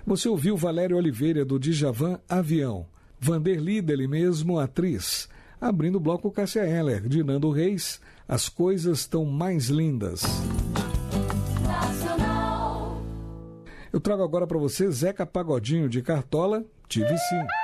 Você ouviu Valéria Oliveira, do Djavan, Avião. Vanderly, dele mesmo, Atriz. Abrindo o bloco, Cássia Eller, de Nando Reis, As Coisas Tão Mais Lindas. Eu trago agora para você Zeca Pagodinho, de Cartola, Tive Sim.